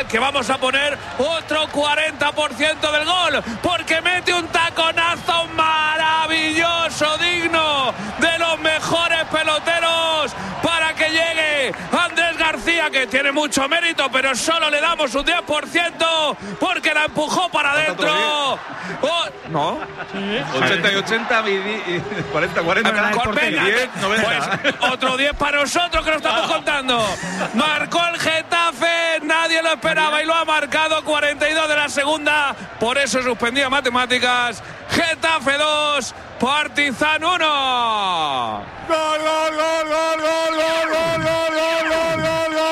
que vamos a poner otro 40% del gol, porque mete un taconazo maravilloso, digno de los mejores peloteros, para que llegue Andrés García, que tiene mucho mérito, pero solo le damos un 10% porque la empujó para adentro. ¿No? 80 y 80, 40, 40. Venga, 10, 90. pues otro 10 para nosotros, que lo estamos contando. Marcó el Getafe, nadie lo esperaba y lo ha marcado. 42 de la segunda, por eso suspendía matemáticas. Getafe 2, Partizan 1. ¡Gol, gol, gol, gol, gol, gol, gol, gol, gol,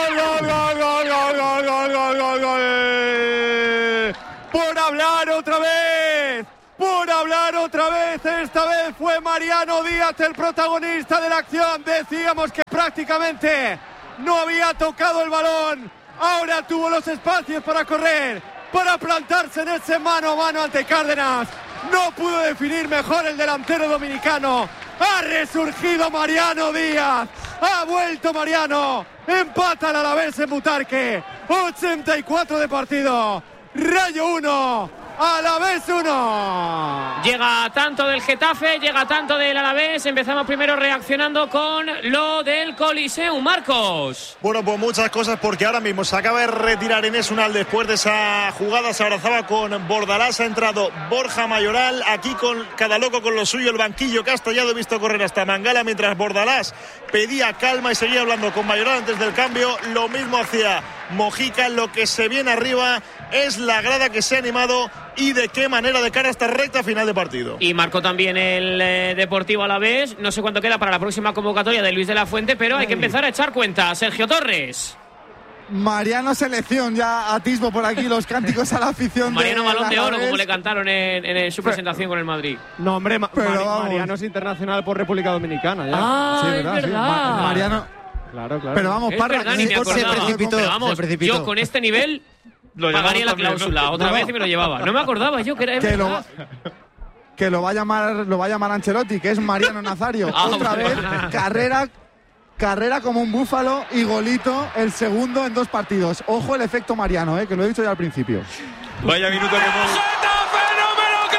gol, gol! ¡Por hablar otra vez! ¡Por hablar otra vez! Esta vez fue Mariano Díaz el protagonista de la acción. Decíamos que prácticamente no había tocado el balón. Ahora tuvo los espacios para correr, para plantarse en ese mano a mano ante Cárdenas. No pudo definir mejor el delantero dominicano. Ha resurgido Mariano Díaz. Ha vuelto Mariano. Empata el Alavés en Butarque. 84 de partido. Rayo 1. Alavés 1. Llega tanto del Getafe, llega tanto del Alavés. Empezamos primero reaccionando con lo del Coliseum, Marcos. Bueno, pues muchas cosas, porque ahora mismo se acaba de retirar Enes Unal después de esa jugada. Se abrazaba con Bordalás, ha entrado Borja Mayoral, aquí con cada loco con lo suyo. El banquillo Castellado, he visto correr hasta Mangala, mientras Bordalás pedía calma y seguía hablando con Mayoral antes del cambio. Lo mismo hacía Mojica. Lo que se viene arriba es la grada, que se ha animado, y de qué manera de cara a esta recta final de partido. Y marcó también el Deportivo Alavés. No sé cuánto queda para la próxima convocatoria de Luis de la Fuente, pero hay que empezar a echar cuenta. Sergio Torres. Mariano selección, ya atisbo por aquí los cánticos a la afición. Mariano Balón de Oro, como le cantaron en su presentación con el Madrid. No, hombre, Mariano es internacional por República Dominicana. Ya. Ah, sí, es verdad. Sí. Mariano. Claro. Pero vamos, es Parra, verdad, ni me acordaba. Pero vamos, yo con este nivel pagaría la cláusula, ¿no? Otra vez y me lo llevaba. No me acordaba yo que era que lo va a llamar Ancelotti, que es Mariano Nazario. Otra vez, carrera como un búfalo y golito, el segundo en 2 partidos. Ojo el efecto Mariano, que lo he dicho ya al principio. Vaya minuto que hemos... ¡Getafe, no me lo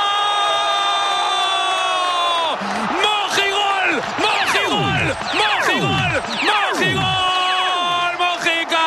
creo! ¡Mojigol! ¡Mojigol! ¡Mojigol! ¡Mojigol! ¡Mojica!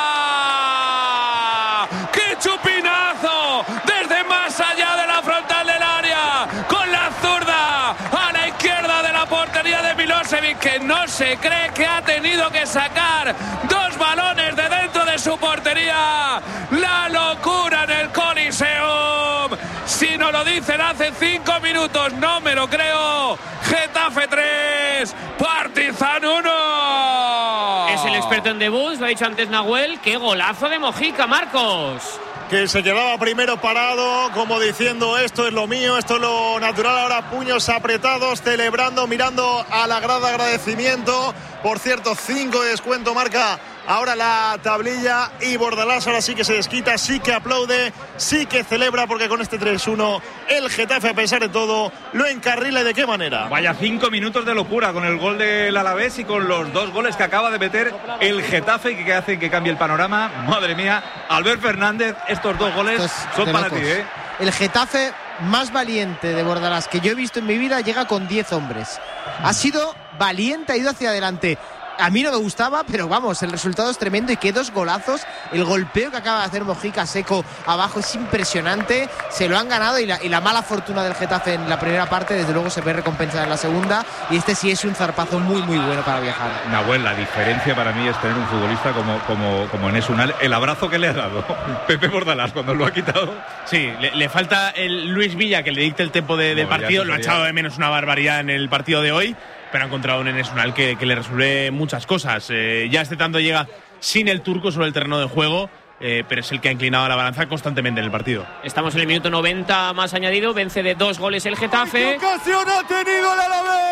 ¡Qué chupinazo! Desde más allá de la frontal del área, con la zurda a la izquierda de la portería de Milosevic, que no se cree que ha tenido que sacar 2 balones de dentro de su portería. La locura en el Coliseum. Si no lo dicen hace 5 minutos, no me lo creo. Getafe 3, Partizan 1. Es el experto en debuts, lo ha dicho antes Nahuel. ¡Qué golazo de Mojica, Marcos! Que se quedaba primero parado, como diciendo: esto es lo mío, esto es lo natural. Ahora puños apretados, celebrando, mirando a la grada, agradecimiento. Por cierto, 5 de descuento marca ahora la tablilla, y Bordalás ahora sí que se desquita, sí que aplaude, sí que celebra, porque con este 3-1 el Getafe, a pesar de todo, lo encarrila. ¿Y de qué manera? Vaya 5 minutos de locura con el gol del Alavés y con los 2 goles que acaba de meter el Getafe, y que hacen que cambie el panorama. Madre mía, Albert Fernández, estos 2 goles son para ti, ¿eh? El Getafe más valiente de Bordalás que yo he visto en mi vida llega con 10 hombres. Ha sido valiente, ha ido hacia adelante. A mí no me gustaba, pero vamos, el resultado es tremendo, y que 2 golazos. El golpeo que acaba de hacer Mojica seco abajo es impresionante. Se lo han ganado, y la mala fortuna del Getafe en la primera parte desde luego se ve recompensada en la segunda, y este sí es un zarpazo muy muy bueno para viajar. Nahuel, la diferencia para mí es tener un futbolista como Enes Unal. El abrazo que le ha dado Pepe Bordalás cuando lo ha quitado. Sí, le falta el Luis Villa que le dicte el tempo del partido. Lo ha echado de menos una barbaridad en el partido de hoy, pero ha encontrado un Enes Unal que le resuelve muchas cosas. Ya este tanto llega sin el turco sobre el terreno de juego, pero es el que ha inclinado la balanza constantemente en el partido. Estamos en el minuto 90 más añadido, vence de 2 goles el Getafe. ¿Qué ocasión ha tenido el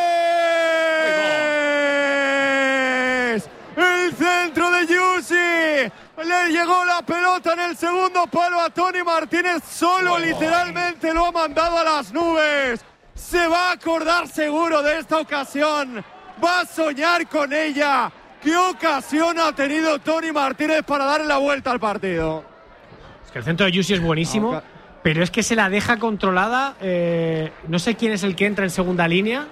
Alavés? El centro de Yusi. Le llegó la pelota en el segundo palo a Tony Martínez solo, literalmente lo ha mandado a las nubes. Se va a acordar seguro de esta ocasión, va a soñar con ella. ¿Qué ocasión ha tenido Tony Martínez para darle la vuelta al partido? Es que el centro de Yusi es buenísimo, pero es que se la deja controlada. No sé quién es el que entra en segunda línea.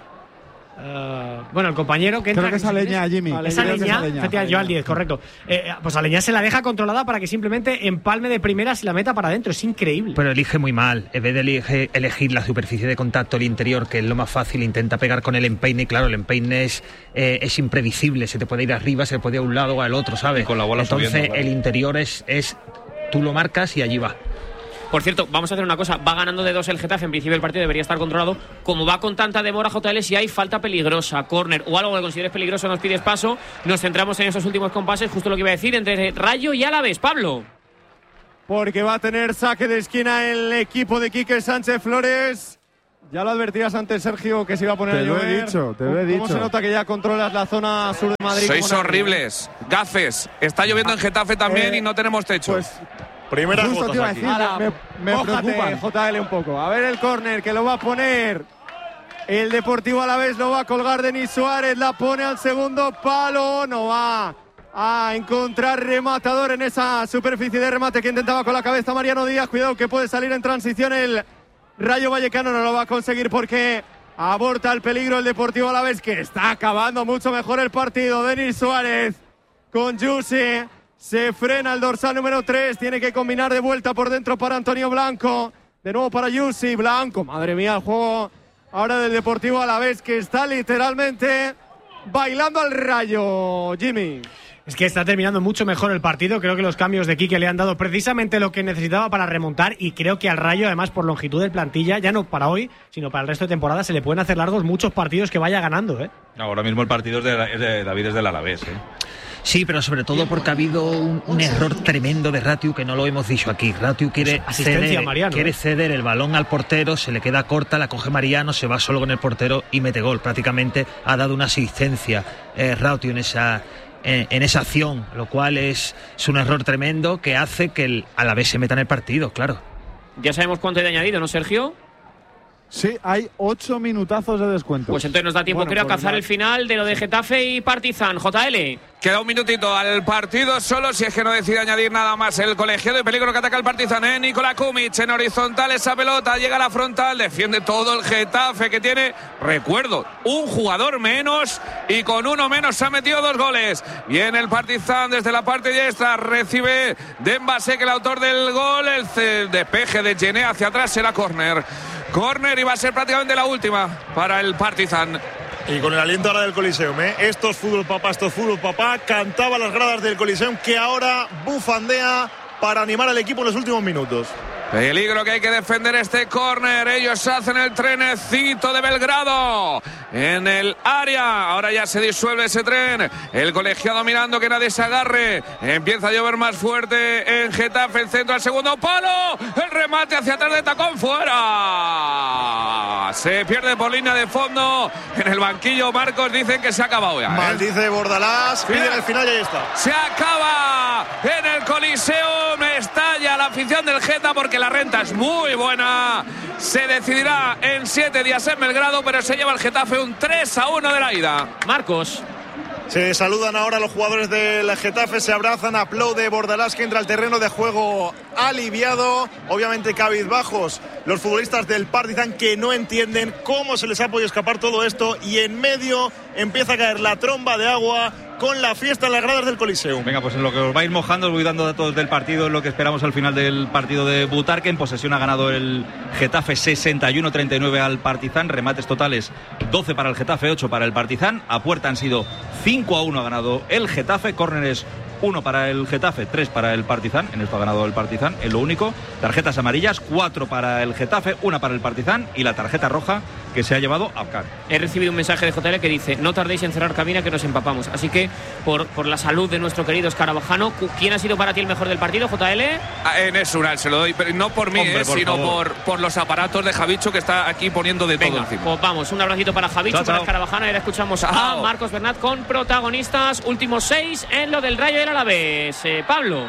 Bueno, el compañero que entra. Creo que es Aleñá, Jimmy. Es Aleñá, yo al 10, correcto. Pues Aleñá se la deja controlada para que simplemente empalme de primeras y la meta para adentro. Es increíble. Pero elige muy mal. En vez de elegir la superficie de contacto, el interior, que es lo más fácil, intenta pegar con el empeine. Claro, el empeine es imprevisible. Se te puede ir arriba, se puede ir a un lado o al otro, ¿sabes? Con la bola entonces subiendo, el interior es tú lo marcas y allí va. Por cierto, vamos a hacer una cosa. Va ganando de 2 el Getafe. En principio el partido debería estar controlado. Como va con tanta demora, JL, si hay falta peligrosa, córner o algo que consideres peligroso, nos pides paso. Nos centramos en esos últimos compases. Justo lo que iba a decir, entre Rayo y Alavés. Pablo. Porque va a tener saque de esquina el equipo de Quique Sánchez Flores. Ya lo advertías antes, Sergio, que se iba a poner a llover. Te lo he dicho. ¿Cómo se nota que ya controlas la zona sur de Madrid? Sois horribles. Gafes. Está lloviendo en Getafe también y no tenemos techo. Pues primera justo te iba a gotas decir, aquí. me preocupan. JL un poco. A ver el córner que lo va a poner el Deportivo Alavés, lo va a colgar Denis Suárez, la pone al segundo palo, no va a encontrar rematador en esa superficie de remate que intentaba con la cabeza Mariano Díaz. Cuidado que puede salir en transición el Rayo Vallecano, no lo va a conseguir porque aborta el peligro el Deportivo Alavés, que está acabando mucho mejor el partido. Denis Suárez con Yusi. Se frena el dorsal número 3. Tiene que combinar de vuelta por dentro para Antonio Blanco. De nuevo para Yusi. Blanco. Madre mía, el juego ahora del Deportivo Alavés, que está literalmente bailando al Rayo. Jimmy. Es que está terminando mucho mejor el partido. Creo que los cambios de Quique le han dado precisamente lo que necesitaba para remontar. Y creo que al Rayo, además, por longitud de plantilla, ya no para hoy, sino para el resto de temporada, se le pueden hacer largos muchos partidos que vaya ganando. Ahora mismo el partido es de David, es del Alavés. Sí, pero sobre todo porque ha habido un error tremendo de Ratiu, que no lo hemos dicho aquí. Ratiu quiere ceder el balón al portero, se le queda corta, la coge Mariano, se va solo con el portero y mete gol. Prácticamente ha dado una asistencia Ratiu en esa acción, lo cual es un error tremendo que hace que el Alavés se meta en el partido, claro. Ya sabemos cuánto hay de añadido, ¿no, Sergio? Sí, hay 8 minutazos de descuento. Pues entonces nos da tiempo, creo, a cazar el final de lo de Getafe y Partizan. JL. Queda un minutito al partido solo, si es que no decide añadir nada más el colegiado. Y peligro que ataca el Partizan, Nikola Kumic en horizontal, esa pelota llega a la frontal, defiende todo el Getafe, que tiene, recuerdo, un jugador menos, y con uno menos se ha metido 2 goles. Viene el Partizan desde la parte diestra, recibe Dembasek, el autor del gol, el despeje de Gené hacia atrás, será córner. Córner, y va a ser prácticamente la última para el Partizan. Y con el aliento ahora del Coliseum, Esto es fútbol, papá. Cantaba las gradas del Coliseum, que ahora bufandea para animar al equipo en los últimos minutos. Peligro que hay que defender este córner. Ellos hacen el trenecito de Belgrado en el área. Ahora ya se disuelve ese tren. El colegiado mirando que nadie se agarre. Empieza a llover más fuerte en Getafe. El centro al segundo palo. El remate hacia atrás de tacón, fuera. Se pierde por línea de fondo. En el banquillo Marcos dicen que se ha acabado ya. Maldice Bordalás. Pide el final y ahí está. Se acaba en el Coliseum. Estalla la afición del Geta porque la renta es muy buena. Se decidirá en 7 días en Belgrado, pero se lleva el Getafe un 3-1 de la ida. Marcos. Se saludan ahora los jugadores del Getafe, se abrazan, aplaude Bordalás, que entra al terreno de juego aliviado, obviamente cabizbajos los futbolistas del Partizan, que no entienden cómo se les ha podido escapar todo esto, y en medio empieza a caer la tromba de agua con la fiesta en las gradas del Coliseum. Venga, pues en lo que os vais mojando os voy dando datos del partido, es lo que esperamos al final del partido de Butarque. En posesión ha ganado el Getafe 61-39 al Partizan, remates totales 12 para el Getafe, 8 para el Partizan, a puerta han sido 5-1 ha ganado el Getafe, córneres 1 para el Getafe, 3 para el Partizan, en esto ha ganado el Partizan, es lo único. Tarjetas amarillas, 4 para el Getafe, 1 para el Partizan, y la tarjeta roja que se ha llevado Abkar. He recibido un mensaje de JL que dice: no tardéis en cerrar cabina, que nos empapamos. Así que por la salud de nuestro querido Escarabajano, ¿quién ha sido para ti el mejor del partido, JL? Enes Ural, se lo doy, pero no por mí, sino por los aparatos de Javicho, que está aquí poniendo de todo encima. Pues vamos, un abracito para Javicho, para Escarabajano, y ahora escuchamos a Marcos Bernat con protagonistas, últimos 6 en lo del Rayo del Alavés. Pablo.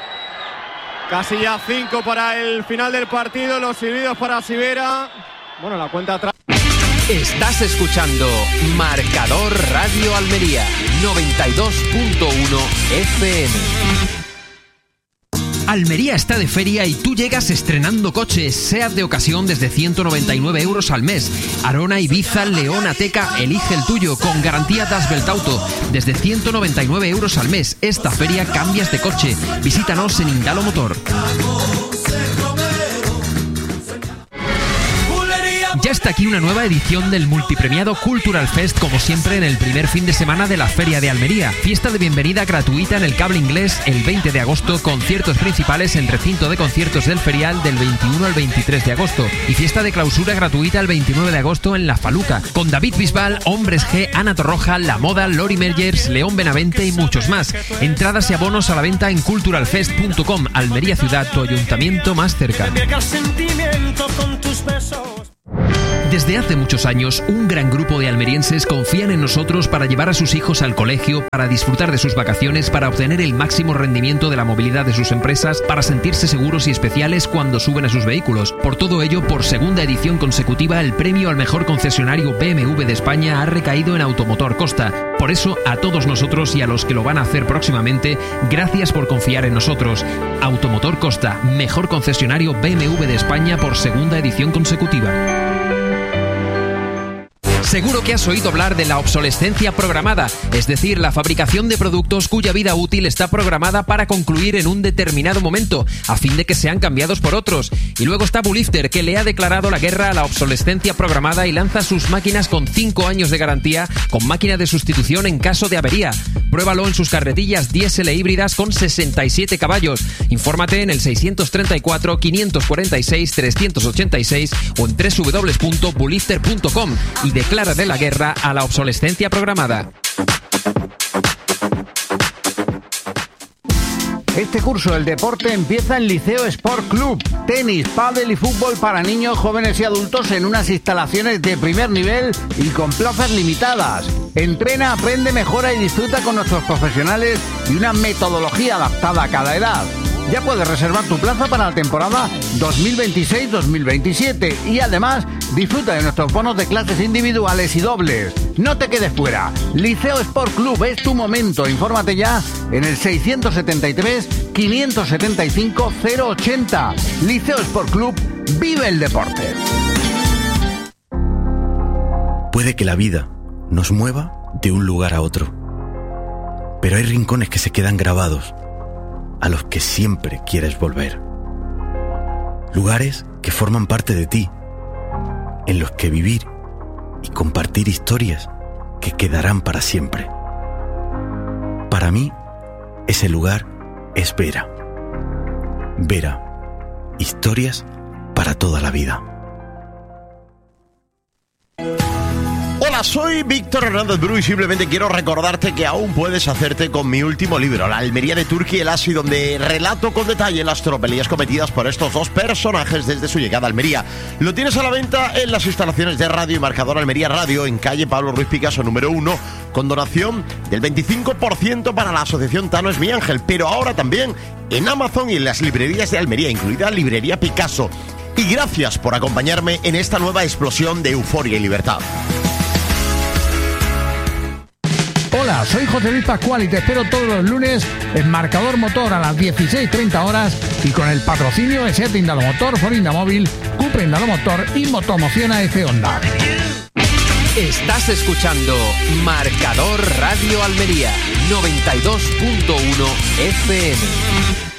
Casi ya 5 para el final del partido, los silbidos para Sivera. Bueno, la cuenta atrás. Estás escuchando Marcador Radio Almería. 92.1 FM. Almería está de feria y tú llegas estrenando coches. SEAT de ocasión desde 199 euros al mes. Arona, Ibiza, León, Ateca, elige el tuyo con garantía Das Belt Auto. Desde 199 euros al mes. Esta feria cambias de coche. Visítanos en Indalo Motor. Ya está aquí una nueva edición del multipremiado Cultural Fest, como siempre en el primer fin de semana de la Feria de Almería. Fiesta de bienvenida gratuita en el Cable Inglés el 20 de agosto, conciertos principales en recinto de conciertos del Ferial del 21 al 23 de agosto y fiesta de clausura gratuita el 29 de agosto en La Faluca, con David Bisbal, Hombres G, Ana Torroja, La Moda, Lori Mergers, León Benavente y muchos más. Entradas y abonos a la venta en culturalfest.com. Almería Ciudad, tu ayuntamiento más cerca. Desde hace muchos años, un gran grupo de almerienses confían en nosotros para llevar a sus hijos al colegio, para disfrutar de sus vacaciones, para obtener el máximo rendimiento de la movilidad de sus empresas, para sentirse seguros y especiales cuando suben a sus vehículos. Por todo ello, por segunda edición consecutiva, el premio al mejor concesionario BMW de España ha recaído en Automotor Costa. Por eso, a todos nosotros y a los que lo van a hacer próximamente, gracias por confiar en nosotros. Automotor Costa, mejor concesionario BMW de España por segunda edición consecutiva. Seguro que has oído hablar de la obsolescencia programada, es decir, la fabricación de productos cuya vida útil está programada para concluir en un determinado momento, a fin de que sean cambiados por otros. Y luego está Bulifter, que le ha declarado la guerra a la obsolescencia programada y lanza sus máquinas con 5 años de garantía, con máquina de sustitución en caso de avería. Pruébalo en sus carretillas diésel e híbridas con 67 caballos. Infórmate en el 634 546 386 o en www.bulifter.com y declara de la guerra a la obsolescencia programada. Este curso del deporte empieza en Liceo Sport Club. Tenis, pádel y fútbol para niños, jóvenes y adultos en unas instalaciones de primer nivel y con plazas limitadas. Entrena, aprende, mejora y disfruta con nuestros profesionales y una metodología adaptada a cada edad. Ya puedes reservar tu plaza para la temporada 2026-2027 y además disfruta de nuestros bonos de clases individuales y dobles. No te quedes fuera. Liceo Sport Club es tu momento. Infórmate ya en el 673-575-080. Liceo Sport Club, vive el deporte. Puede que la vida nos mueva de un lugar a otro, pero hay rincones que se quedan grabados, a los que siempre quieres volver. Lugares que forman parte de ti, en los que vivir y compartir historias que quedarán para siempre. Para mí, ese lugar es Vera. Vera, historias para toda la vida. Hola, soy Víctor Hernández Bru y simplemente quiero recordarte que aún puedes hacerte con mi último libro, La Almería de Turki el Asi, donde relato con detalle las tropelías cometidas por estos dos personajes desde su llegada a Almería. Lo tienes a la venta en las instalaciones de Radio y Marcador Almería Radio, en calle Pablo Ruiz Picasso número 1, con donación del 25% para la asociación Tano es mi ángel, pero ahora también en Amazon y en las librerías de Almería, incluida Librería Picasso. Y gracias por acompañarme en esta nueva explosión de euforia y libertad. Hola, soy José Luis Pascual y te espero todos los lunes en Marcador Motor a las 16:30 horas y con el patrocinio de SEAT Indalo Motor, Ford Indamóvil, Cupra Indalo Motor y Motomoción AF Honda. Estás escuchando Marcador Radio Almería 92.1 FM.